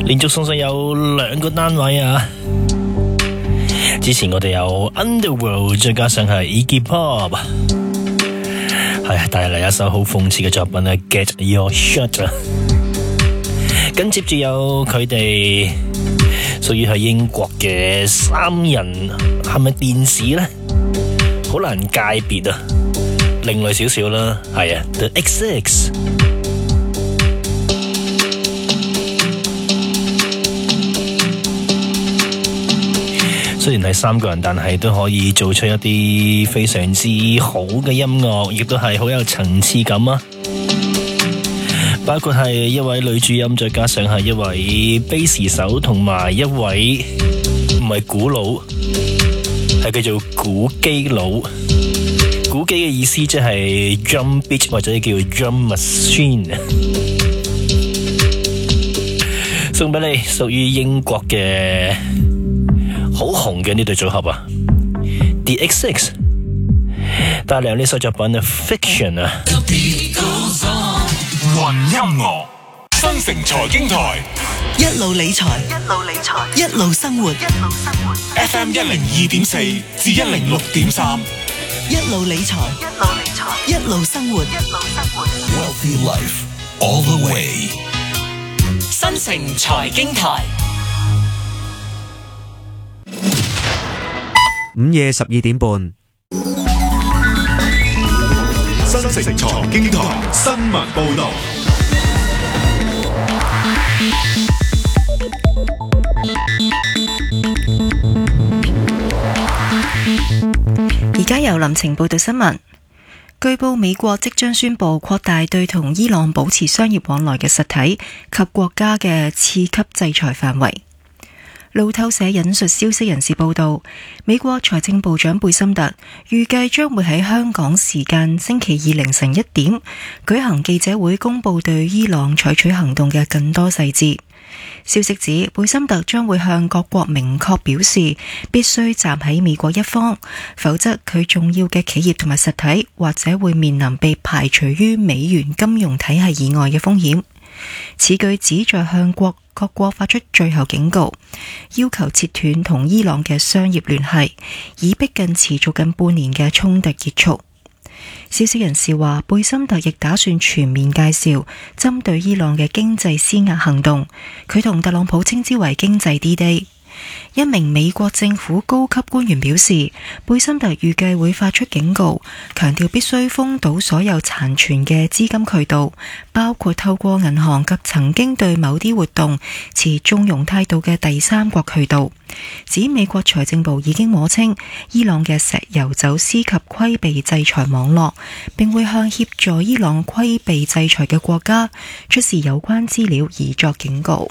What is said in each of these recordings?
連續送上有2個單位啊！之前我哋有 Underworld， 再加上係 Iggy Pop， 係帶嚟一首好諷刺嘅作品啊 ，Get Your Shot 啊！跟接住有佢哋屬於係英國嘅3人，係咪電視呢？好難界別啊，另類少少啦，係啊 ，The XX。雖然係3個人，但係都可以做出一啲非常之好嘅音樂，亦都係好有層次感啊！包括係一位女主音，再加上係一位 bass 手，同埋一位唔係鼓佬，係叫做鼓機佬。鼓機嘅意思即係 drum beat 或者叫 drum machine。送俾你，屬於英國嘅好紅嘅呢對組合啊 ，The XX 帶嚟呢首作品嘅 Fiction 啊。 雲音樂，新城財經台， 一路理財，一路生活 FM 102.4至106.3， 一路理財，一路生活 Wealthy Life all the way。 新城財經台午夜12點半， 新城財經台新聞報道。 而家由林晴報道新聞。據報美國即將宣布擴大對同伊朗保持商業往來嘅實體及國家嘅次級制裁範圍。路透社引述消息人士報道，美國財政部長貝森特預計將會喺香港時間星期二凌晨1點舉行記者會，公布對伊朗採取行動嘅更多細節。消息指，貝森特將會向各國明確表示必須站喺美國一方，否則佢重要嘅企業同埋實體或者會面臨被排除於美元金融體系以外嘅風險。此舉旨在向各國發出最後警告，要求切斷同伊朗嘅商業聯繫，以逼近持續近半年嘅衝突結束。消息人士話，貝森特亦打算全面介紹針對伊朗嘅經濟施壓行動，佢同特朗普稱之為經濟 D-Day。一名美國政府高級官員表示，貝森特預計會發出警告，強調必須封堵所有殘存嘅資金渠道，包括透過銀行及曾經對某啲活動持縱容態度嘅第三國渠道。指美國財政部已經摸清伊朗嘅石油走私及規避制裁網絡，並會向協助伊朗規避制裁嘅國家出示有關資料以作警告。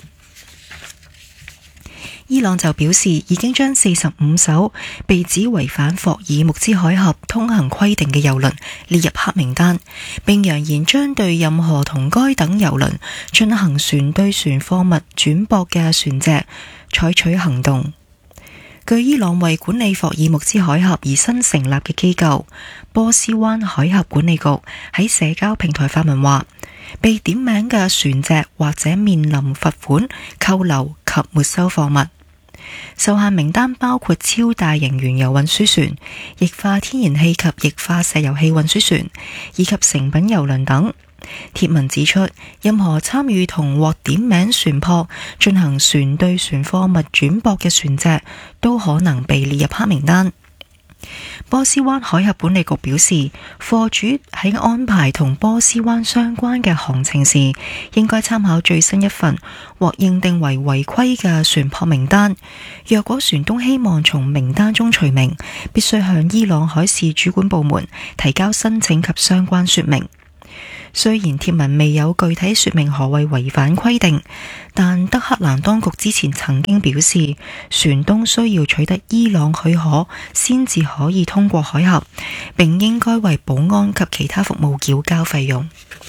伊朗就表示，已經將45艘被指違反霍爾木茲海峽通行規定嘅油輪列入黑名單，並揚言將對任何同該等油輪進行船對船貨物轉駁嘅船隻採取行動。據伊朗為管理霍爾木茲海峽而新成立嘅機構波斯灣海峽管理局喺社交平台發文話，被點名嘅船隻或者面臨罰款、扣留及沒收貨物。受限名單包括超大型原油運輸船、液化天然氣及液化石油氣運輸船，以及成品油輪等。貼文指出，任何參與同獲點名船舶進行船對船貨物轉駁嘅船隻都可能被列入黑名單。波斯灣海峽管理局表示，貨主喺安排同波斯灣相關嘅航程時，應該參考最新一份獲認定為違規嘅船舶名單。若果船東希望從名單中除名，必須向伊朗海事主管部門提交申請及相關說明。雖然貼文未有具體說明何謂違反規定，但德黑蘭當局之前曾經表示，船東需要取得伊朗許可先至可以通過海峽，並應該為保安及其他服務繳交費用。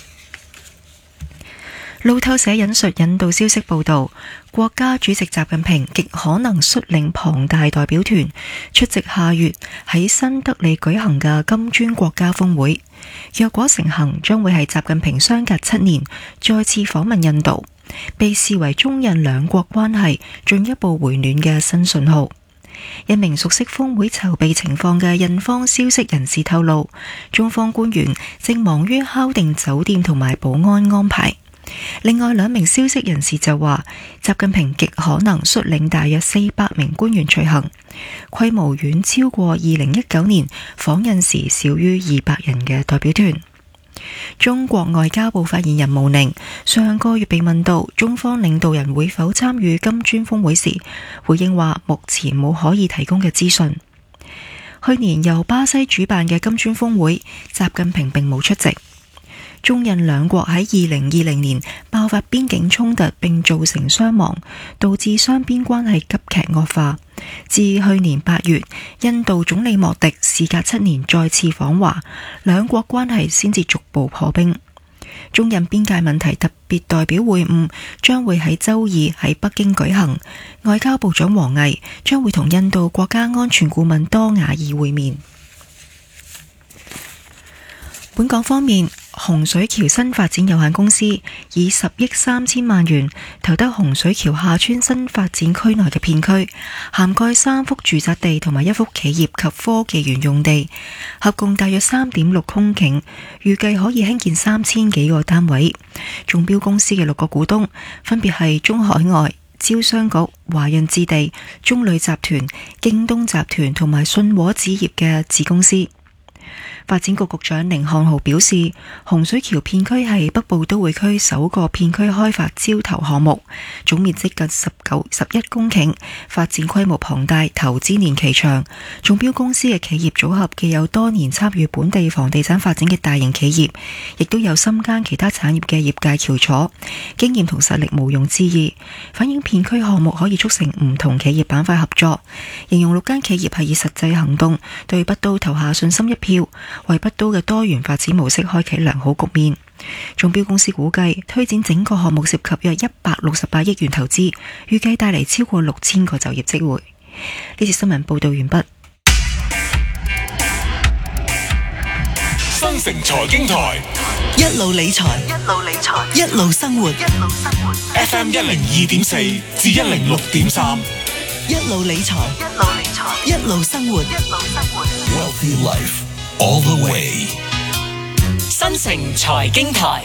路透社引述印度消息報道，國家主席習近平極可能率領龐大代表團出席下月喺新德里舉行嘅金磚國家峰會。若果成行，將會係習近平相隔7年再次訪問印度。 被視為中印兩國關係進一步回暖嘅新信號。一名熟悉峰會籌備情況嘅印方消息人士透露，中方官員正忙於敲定酒店同埋保安安排。另外兩名消息人士就話，習近平極可能率領大約400名官員隨行，規模遠超過2019年訪印時少於200人嘅代表團。中國外交部發言人毛寧上個月被問到中方領導人會否參與金磚峰會時，回應話目前冇可以提供嘅資訊。去年由巴西主辦嘅金磚峰會，習近平並冇出席。中印兩國喺2020年爆發邊境衝突並造成傷亡，導致雙邊關係急劇惡化。自去年8月，印度總理莫迪事隔7年再次訪華，兩國關係先至逐步破冰。中印邊界問題特別代表會晤將會喺周二喺北京舉行，外交部長王毅將會同印度國家安全顧問多瓦爾會面。本港方面，洪水橋新發展有限公司以10億3千萬元投得洪水橋廈村新發展區內嘅片區，涵蓋3幅住宅地同埋1幅企業及科技園用地，合共大約3.6公頃，預計可以興建3000幾個單位。中標公司嘅6個股東分別係中海外、招商局、華潤置地、中旅集團、京東集團同埋信和紙業嘅子公司。發展局局長甯漢豪表示，洪水橋片區係北部都會區首個片區開發招投項目，總面積近11公頃，發展規模龐大，投資年期長。中標公司嘅企業組合既有多年參與本地房地產發展嘅大型企業，亦都有深耕其他產業嘅業界翹楚，經驗同實力毋庸置疑，反映片區項目可以促成唔同企業板塊合作。形容6間企業係以實際行動對北都投下信心一票，為北都嘅多元發展模式開啟良好局面。中標公司估計推展整個項目涉及約168億元投資，預計帶嚟超過6000個就業機會。呢次新聞報道完畢。 新城財經台一路理財，一路生活。 FM 102.4至106.3， 一路理財，一路生活。 Wealthy Life all the way。 新城財經台，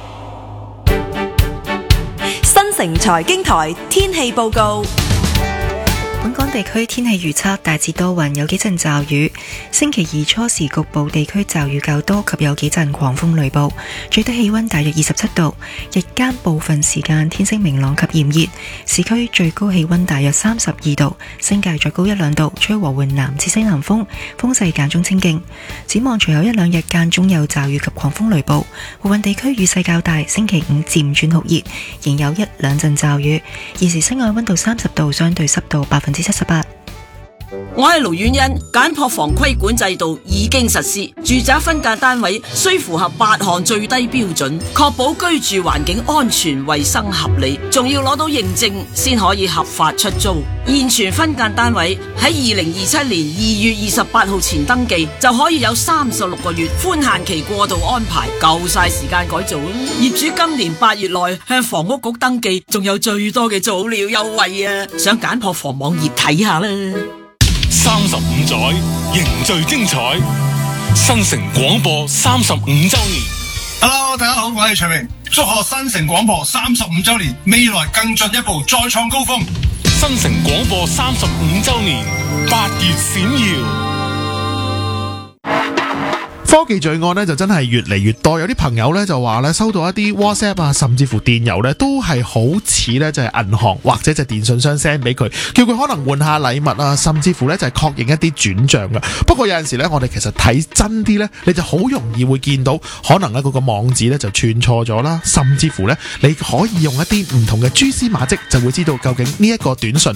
新城財經台天氣報告。 本港地區天氣預測大致多雲，有幾陣驟雨。星期二初時局部地區驟雨較多及有幾陣狂風雷暴，最低氣溫大約27度。日間部分時間天色明朗及炎熱，市區最高氣溫大約32度，新界再高1-2度，吹和緩南至西南風，風勢間中清勁。展望隨後1-2日間中有驟雨及狂風雷暴，部分地區雨勢較大。星期五漸轉酷熱，仍有1-2陣驟雨。現時室外溫度30度，相對濕度78%。 我係盧婉欣，簡樸房規管制度已經實施，住宅分間單位需符合8項最低標準，確保居住環境安全、衛生合理，仲要攞到認證先可以合法出租。現存分間單位喺2027年2月28號前登記，就可以有36個月寬限期過渡安排，夠晒時間改造。業主今年8月內向房屋局登記，仲有最多嘅早鳥優惠啊！上簡樸房網頁睇下啦。 35載凝聚精彩，新城廣播35周年。 Hello， 大家好，我係徐明，祝賀新城廣播35周年，未來更進一步，再創高峰。 新城廣播35周年，8月閃耀。科技罪案呢就真係越嚟越多，有啲朋友呢就話呢收到一啲 WhatsApp 啊，甚至乎電郵呢都係好似呢就係銀行或者就電信商 send 俾佢，叫佢可能換下禮物啊，甚至乎呢就係確認一啲轉賬㗎。不過有陣時呢，我哋其實睇真啲呢，你就好容易會見到可能呢嗰個網址呢就串錯咗啦，甚至乎呢你可以用一啲唔同嘅蛛絲馬跡就會知道究竟呢一個短信